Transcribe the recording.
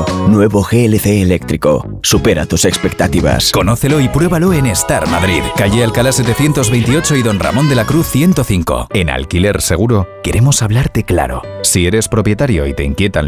Nuevo GLC eléctrico. Supera tus expectativas. Conócelo y pruébalo en Star Madrid, calle Alcalá 728 y Don Ramón de la Cruz 105. En Alquiler Seguro queremos hablarte claro. Si eres propietario y te inquietan